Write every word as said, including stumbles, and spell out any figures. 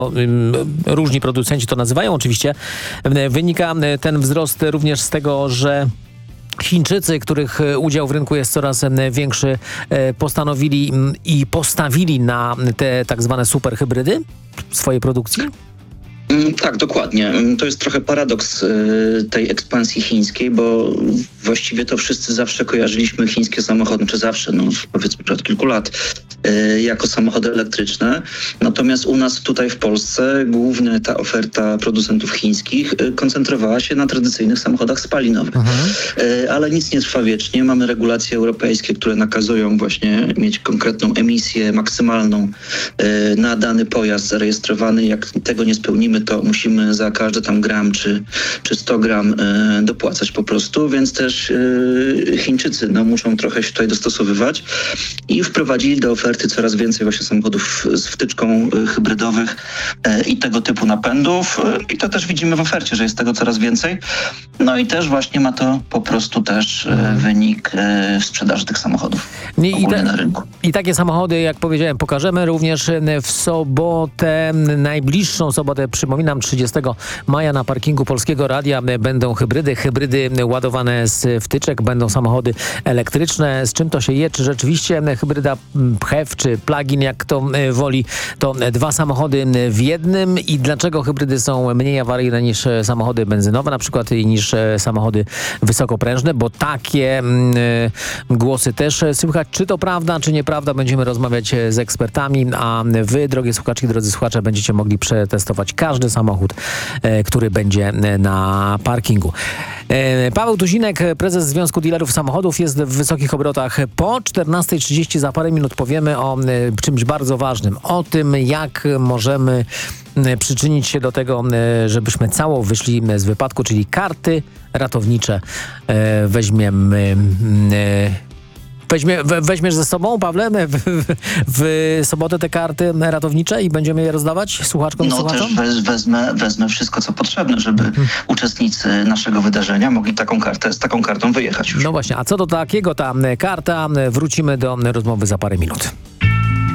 różni producenci to nazywają oczywiście. Wynika ten wzrost również z tego, że Chińczycy, których udział w rynku jest coraz większy, postanowili i postawili na te tak zwane superhybrydy w swojej produkcji? Tak, dokładnie. To jest trochę paradoks tej ekspansji chińskiej, bo właściwie to wszyscy zawsze kojarzyliśmy chińskie samochody, czy zawsze, no powiedzmy od kilku lat, jako samochody elektryczne. Natomiast u nas tutaj w Polsce głównie ta oferta producentów chińskich koncentrowała się na tradycyjnych samochodach spalinowych. Mhm. Ale nic nie trwa wiecznie. Mamy regulacje europejskie, które nakazują właśnie mieć konkretną emisję maksymalną na dany pojazd zarejestrowany. Jak tego nie spełnimy, to musimy za każdy tam gram czy, czy sto gram y, dopłacać po prostu, więc też y, Chińczycy no, muszą trochę się tutaj dostosowywać i wprowadzili do oferty coraz więcej właśnie samochodów z wtyczką y, hybrydowych y, i tego typu napędów y, i to też widzimy w ofercie, że jest tego coraz więcej. No i też właśnie ma to po prostu też y, wynik y, sprzedaży tych samochodów I, ogólnie te, na rynku. I takie samochody, jak powiedziałem, pokażemy również w sobotę, najbliższą sobotę, przypominam, trzydziestego maja na parkingu Polskiego Radia będą hybrydy, hybrydy ładowane z wtyczek, będą samochody elektryczne. Z czym to się je? Czy rzeczywiście hybryda P H E V czy plug-in, jak to woli, to dwa samochody w jednym i dlaczego hybrydy są mniej awaryjne niż samochody benzynowe na przykład i niż samochody wysokoprężne, bo takie mm, głosy też słychać. Czy to prawda, czy nieprawda? Będziemy rozmawiać z ekspertami, a wy, drogie słuchaczki, drodzy słuchacze, będziecie mogli przetestować każdy samochód, e, który będzie na parkingu. E, Paweł Tuzinek, prezes Związku Dealerów Samochodów, jest w wysokich obrotach. Po czternastej trzydzieści za parę minut powiemy o e, czymś bardzo ważnym. O tym, jak możemy e, przyczynić się do tego, e, żebyśmy cało wyszli z wypadku, czyli karty ratownicze e, weźmiemy... E, Weźmie, we, weźmiesz ze sobą, Pawle, w, w, w sobotę te karty ratownicze i będziemy je rozdawać słuchaczkom i no, słuchaczom? No też wezmę, wezmę wszystko, co potrzebne, żeby hmm. uczestnicy naszego wydarzenia mogli taką kartę, z taką kartą wyjechać już. No właśnie, a co do takiego ta karta, wrócimy do rozmowy za parę minut.